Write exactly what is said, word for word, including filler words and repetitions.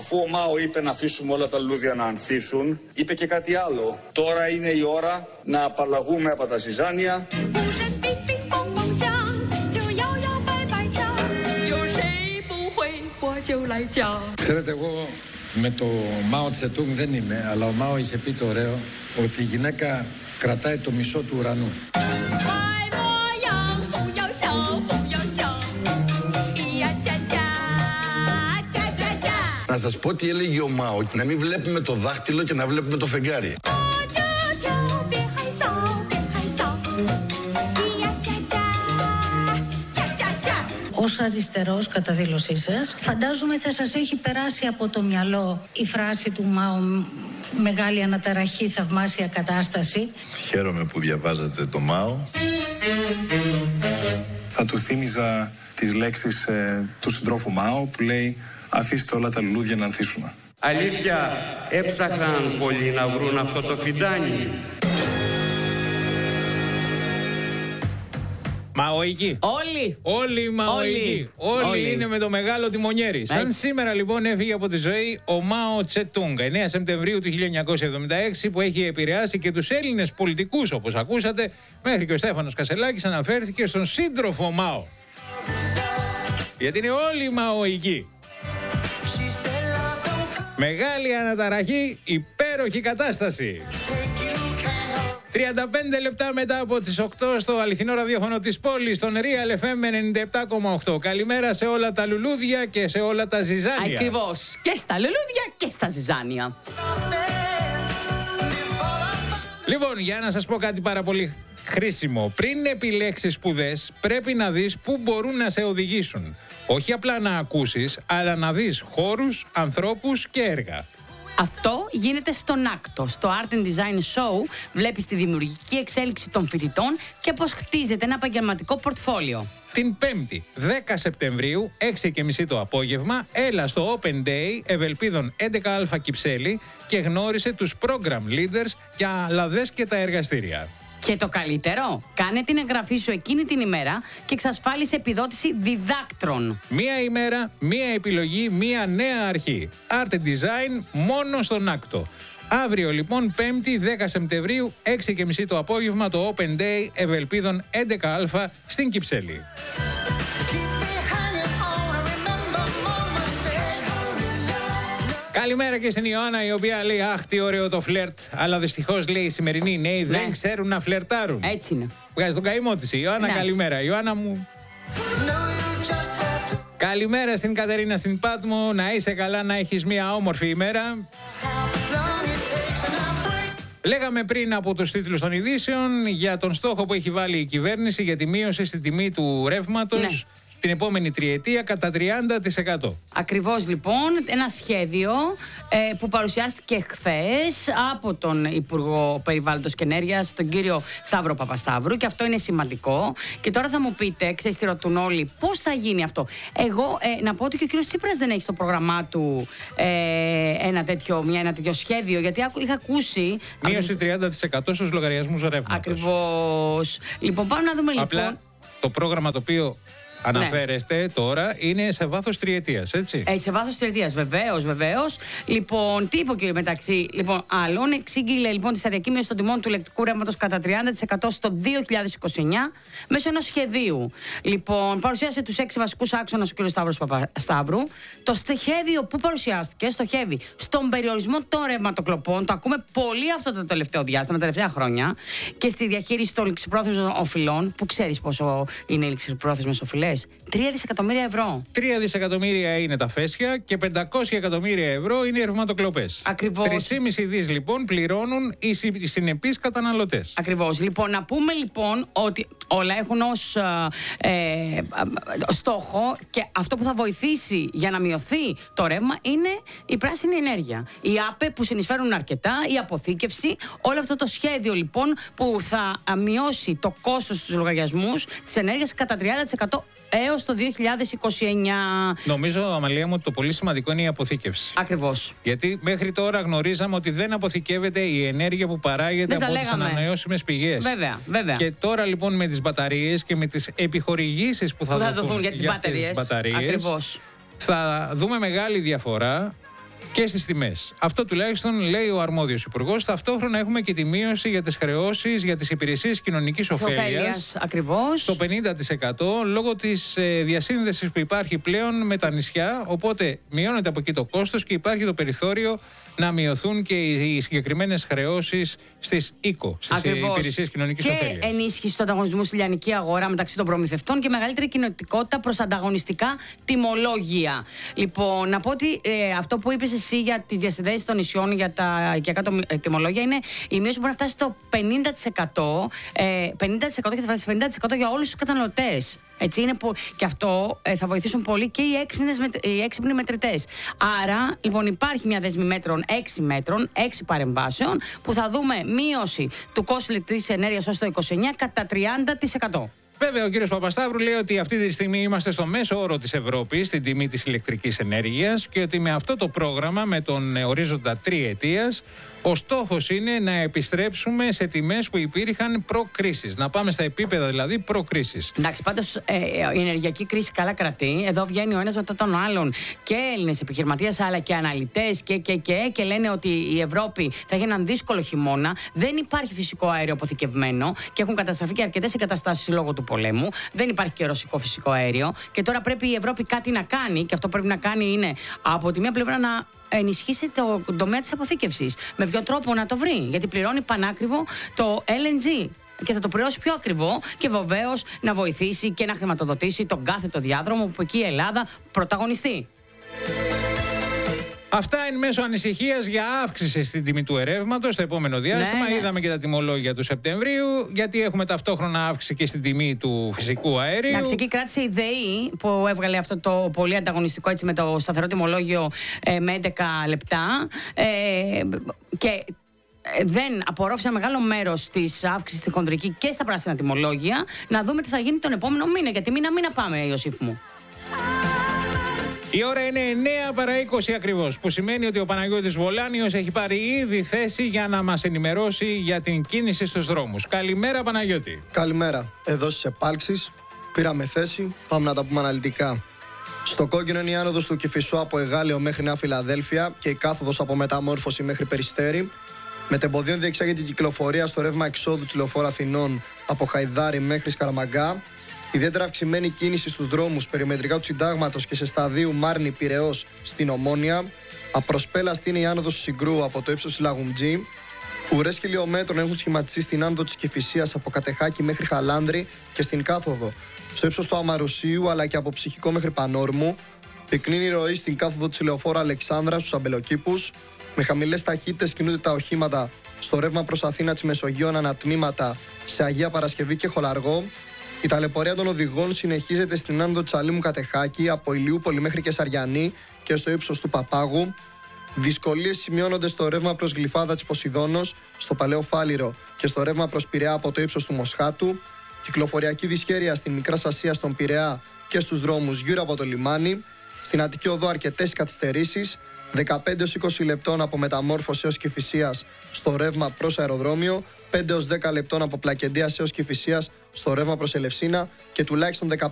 Αφού ο Μάο είπε να αφήσουμε όλα τα λουλούδια να ανθίσουν, είπε και κάτι άλλο. Τώρα είναι η ώρα να απαλλαγούμε από τα ζυζάνια. Ξέρετε, εγώ με το Μάο Τσετούγκ δεν είμαι, αλλά ο Μάο είχε πει το ωραίο ότι η γυναίκα κρατάει το μισό του ουρανού. Να σας πω τι έλεγε ο Μάο, να μην βλέπουμε το δάχτυλο και να βλέπουμε το φεγγάρι. Ως αριστερός, κατά δήλωσή σας, φαντάζομαι θα σας έχει περάσει από το μυαλό η φράση του Μάο «Μεγάλη αναταραχή, θαυμάσια κατάσταση». Χαίρομαι που διαβάζατε το Μάο. Θα του θύμιζα τις λέξεις ε, του συντρόφου Μάο που λέει «Αφήστε όλα τα λουλούδια να ανθίσουν». Αλήθεια, έψαχναν πολλοί να βρουν αυτό το φιντάνι. Μαοϊκοί. Όλοι. Όλοι μαοϊκοί. Όλοι. Όλοι είναι με το μεγάλο τιμονιέρι. Σαν Έτσι. σήμερα λοιπόν έφυγε από τη ζωή ο Μάο Τσετούγκ, εννέα Σεπτεμβρίου του χίλια εννιακόσια εβδομήντα έξι, που έχει επηρεάσει και τους Έλληνες πολιτικούς, όπως ακούσατε, μέχρι και ο Στέφανος Κασελάκης αναφέρθηκε στον σύντροφο Μάο. Γιατί είναι όλοι μαοϊκοί. Μεγάλη αναταραχή, υπέροχη κατάσταση. τριάντα πέντε λεπτά μετά από τις οκτώ στο αληθινό ραδιόφωνο της πόλης, στον Real εφ εμ ενενήντα επτά κόμμα οκτώ. Καλημέρα σε όλα τα λουλούδια και σε όλα τα ζυζάνια. Ακριβώς. Και στα λουλούδια και στα ζυζάνια. Λοιπόν, για να σας πω κάτι πάρα πολύ χρήσιμο. Πριν επιλέξεις σπουδές, πρέπει να δεις πού μπορούν να σε οδηγήσουν. Όχι απλά να ακούσεις, αλλά να δεις χώρους, ανθρώπους και έργα. Αυτό γίνεται στον Άκτο. Στο Art and Design Show βλέπεις τη δημιουργική εξέλιξη των φοιτητών και πώς χτίζεται ένα επαγγελματικό πορτφόλιο. Την Πέμπτη, δέκα Σεπτεμβρίου, έξι και μισή το απόγευμα, έλα στο Open Day Ευελπίδων έντεκα α Κυψέλη και γνώρισε τους program leaders για λαδές και τα εργαστήρια. Και το καλύτερο, κάνε την εγγραφή σου εκείνη την ημέρα και εξασφάλισε επιδότηση διδάκτρων. Μία ημέρα, μία επιλογή, μία νέα αρχή. Art and Design μόνο στον Άκτο. Αύριο λοιπόν, Πέμπτη, δέκα Σεπτεμβρίου, έξι και μισή το απόγευμα, το Open Day Ευελπίδων έντεκα α στην Κυψέλη. Καλημέρα και στην Ιωάννα, η οποία λέει «Αχ, τι ωραίο το φλερτ». Αλλά δυστυχώς, λέει, οι σημερινοί νέοι ναι. δεν ξέρουν να φλερτάρουν. Έτσι είναι. Βγάζει τον καημό της η Ιωάννα. Ναι. Καλημέρα, Ιωάννα μου. Καλημέρα στην Κατερίνα στην Πάτμο. Να είσαι καλά, να έχεις μια όμορφη ημέρα. Λέγαμε πριν από τους τίτλους των ειδήσεων για τον στόχο που έχει βάλει η κυβέρνηση για τη μείωση στην τιμή του ρεύματος. Ναι. Την επόμενη τριετία κατά τριάντα τοις εκατό. Ακριβώς λοιπόν, ένα σχέδιο ε, που παρουσιάστηκε χθες από τον Υπουργό Περιβάλλοντος και Ενέργειας, τον κύριο Σταύρο Παπασταύρου, και αυτό είναι σημαντικό. Και τώρα θα μου πείτε, ξέρεις τι ρωτούν όλοι, πώς θα γίνει αυτό. Εγώ ε, να πω ότι και ο κύριος Τσίπρας δεν έχει στο πρόγραμμά του ε, ένα, τέτοιο, μια, ένα τέτοιο σχέδιο, γιατί είχα ακούσει... Μείωση τριάντα τοις εκατό στους λογαριασμούς ρεύματος. Ακριβώς. Λοιπόν, πάμε να δούμε. Απλά λοιπόν το πρόγραμμα το οποίο αναφέρεστε ναι. τώρα είναι σε βάθος τριετίας, έτσι. Ε, σε βάθος τριετίας, βεβαίως, βεβαίως. Λοιπόν, τι είπε ο κύριος μεταξύ. Λοιπόν, άλλων εξήγηλε λοιπόν τη σταδιακή μείωση των τιμών του ηλεκτρικού ρεύματος κατά τριάντα τοις εκατό στο δύο χιλιάδες είκοσι εννέα μέσω ενός σχεδίου. Λοιπόν, παρουσίασε τους έξι βασικούς άξονες ο κύριος Σταύρος Παπασταύρου. Το σχέδιο που παρουσιάστηκε στοχεύει στον περιορισμό των ρευματοκλοπών. Το ακούμε πολύ αυτό το τελευταίο διάστημα, τα τελευταία χρόνια. Και στη διαχείριση των ληξιπρόθεσμων οφειλών, που ξέρεις πόσο είναι οι ληξιπρόθεσμες οφειλές. τρία δισεκατομμύρια ευρώ. τρία δισεκατομμύρια είναι τα φέσια και πεντακόσια εκατομμύρια ευρώ είναι οι ρευματοκλοπές. Ακριβώς. τρία κόμμα πέντε δις λοιπόν πληρώνουν οι συνεπείς καταναλωτές. Ακριβώς. Λοιπόν, να πούμε λοιπόν ότι όλα έχουν ως ε, ε, στόχο, και αυτό που θα βοηθήσει για να μειωθεί το ρεύμα είναι η πράσινη ενέργεια. Οι ΑΠΕ που συνεισφέρουν αρκετά, η αποθήκευση, όλο αυτό το σχέδιο λοιπόν που θα μειώσει το κόστος στους λογαριασμούς της ενέργειας κατά τριάντα τοις εκατό έως το δύο χιλιάδες είκοσι εννέα. Νομίζω, Αμαλία μου, ότι το πολύ σημαντικό είναι η αποθήκευση. Ακριβώς. Γιατί μέχρι τώρα γνωρίζαμε ότι δεν αποθηκεύεται η ενέργεια που παράγεται από τις ανανεώσιμες πηγές. Βέβαια, βέβαια. Και τώρα λοιπόν με τις μπαταρίες και με τις επιχορηγήσεις που θα, που θα δοθούν, δοθούν για τις για μπαταρίες, τις μπαταρίες, ακριβώς, θα δούμε μεγάλη διαφορά και στις τιμές. Αυτό τουλάχιστον λέει ο αρμόδιος υπουργός. Ταυτόχρονα έχουμε και τη μείωση για τις χρεώσεις για τις υπηρεσίες κοινωνικής ωφέλειας. Ακριβώς. Το πενήντα τοις εκατό λόγω της ε, διασύνδεσης που υπάρχει πλέον με τα νησιά. Οπότε μειώνεται από εκεί το κόστος και υπάρχει το περιθώριο να μειωθούν και οι συγκεκριμένες χρεώσεις στις ΙΚΟ, στις Ακριβώς. υπηρεσίες κοινωνικής και ωφέλειας. Και ενίσχυση του ανταγωνισμού στη λιανική αγορά μεταξύ των προμηθευτών και μεγαλύτερη κοινοτικότητα προς ανταγωνιστικά τιμολόγια. Λοιπόν, να πω ότι ε, αυτό που είπες εσύ για τις διασυνδέσεις των νησιών για τα οικιακά τιμολόγια είναι η μείωση που μπορεί να φτάσει στο πενήντα τοις εκατό, ε, πενήντα τοις εκατό και θα φτάσει πενήντα τοις εκατό για όλους τους καταναλωτές. Έτσι είναι που, και αυτό ε, θα βοηθήσουν πολύ και οι, έξυπνες, οι έξυπνοι μετρητές. Άρα, λοιπόν, υπάρχει μια δέσμη μέτρων, έξι μέτρων, έξι παρεμβάσεων, που θα δούμε μείωση του κόστου ηλεκτρικής ενέργειας ως το είκοσι εννέα κατά τριάντα τοις εκατό. Βέβαια, ο κύριος Παπασταύρου λέει ότι αυτή τη στιγμή είμαστε στο μέσο όρο της Ευρώπης στην τιμή της ηλεκτρικής ενέργειας και ότι με αυτό το πρόγραμμα, με τον ορίζοντα τριετίας, ο στόχος είναι να επιστρέψουμε σε τιμές που υπήρχαν προ-κρίσης. Να πάμε στα επίπεδα δηλαδή προ-κρίσης. Εντάξει, πάντως ε, η ενεργειακή κρίση καλά κρατεί. Εδώ βγαίνει ο ένας μετά τον άλλον και Έλληνες επιχειρηματίες αλλά και αναλυτές και, και, και, και λένε ότι η Ευρώπη θα έχει έναν δύσκολο χειμώνα. Δεν υπάρχει φυσικό αέριο αποθηκευμένο και έχουν καταστραφεί και αρκετές εγκαταστάσεις λόγω του πολέμου. Δεν υπάρχει και ρωσικό φυσικό αέριο. Και τώρα πρέπει η Ευρώπη κάτι να κάνει και αυτό πρέπει να κάνει είναι από τη μία πλευρά να ενισχύσει το τομέα της αποθήκευσης. Με ποιον τρόπο να το βρει, γιατί πληρώνει πανάκριβο το ελ εν τζι και θα το πληρώσει πιο ακριβό και βεβαίως να βοηθήσει και να χρηματοδοτήσει τον κάθετο διάδρομο που εκεί η Ελλάδα πρωταγωνιστεί. Αυτά εν μέσω ανησυχίας για αύξηση στην τιμή του ερεύματος στο επόμενο διάστημα. Ναι, ναι. Είδαμε και τα τιμολόγια του Σεπτεμβρίου, γιατί έχουμε ταυτόχρονα αύξηση και στην τιμή του φυσικού αερίου. Εντάξει, εκεί κράτησε η ΔΕΗ που έβγαλε αυτό το πολύ ανταγωνιστικό έτσι με το σταθερό τιμολόγιο ε, με έντεκα λεπτά. Ε, και δεν απορρόφησε μεγάλο μέρος της αύξησης στη χονδρική και στα πράσινα τιμολόγια. Να δούμε τι θα γίνει τον επόμενο μήνα. Γιατί μήνα μήνα πάμε, Ιωσήφ μου. Η ώρα είναι εννέα παρά είκοσι ακριβώς, που σημαίνει ότι ο Παναγιώτης Βολάνιος έχει πάρει ήδη θέση για να μας ενημερώσει για την κίνηση στους δρόμους. Καλημέρα, Παναγιώτη. Καλημέρα. Εδώ στις επάλξεις πήραμε θέση, πάμε να τα πούμε αναλυτικά. Στο κόκκινο είναι η άνοδος του Κηφισού από Εγάλεο μέχρι Νέα Φιλαδέλφια και η κάθοδος από Μεταμόρφωση μέχρι Περιστέρι. Μετεμποδίων διεξάγει την κυκλοφορία στο ρεύμα εξόδου του λεωφόρου Αθηνών από Χαϊδάρι μέχρι Σκαραμαγκά. Ιδιαίτερα αυξημένη κίνηση στους δρόμους περιμετρικά του Συντάγματος και σε σταδίου Μάρνη Πειραιώς στην Ομόνια. Απροσπέλαστη είναι η άνοδος του Συγκρού από το ύψος της Λαγουμτζή. Ουρές χιλιόμετρων έχουν σχηματιστεί στην άνοδο της Κηφισίας από Κατεχάκη μέχρι Χαλάνδρη και στην κάθοδο στο ύψος του Αμαρουσίου αλλά και από Ψυχικό μέχρι Πανόρμου. Πυκνή ροή στην κάθοδο της λεωφόρου Αλεξάνδρα στους Αμπελοκήπους. Με χαμηλές ταχύτητες κινούνται τα οχήματα στο ρεύμα προς Αθήνα της Μεσογείων ανατμήματα σε Αγία Παρασκευή και Χολαργό. Η ταλαιπωρία των οδηγών συνεχίζεται στην άνοδο της Αλήμου Κατεχάκη από Ηλιούπολη μέχρι Κεσαριανή και στο ύψος του Παπάγου. Δυσκολίες σημειώνονται στο ρεύμα προς Γλυφάδα της Ποσειδώνος, στο Παλαιό Φάληρο και στο ρεύμα προς Πειραιά από το ύψος του Μοσχάτου. Κυκλοφοριακή δυσχέρεια στην Μικρά Ασία στον Πειραιά και στους δρόμους γύρω από το λιμάνι. Στην Αττική Οδό αρκετές καθυστερήσεις. δεκαπέντε έως είκοσι λεπτών από Μεταμόρφωση έως Κηφισίας στο ρεύμα προς αεροδρόμιο, πέντε έως δέκα λεπτών από Πλακεντίας έως Κηφισίας στο ρεύμα προς Ελευσίνα και τουλάχιστον δεκαπέντε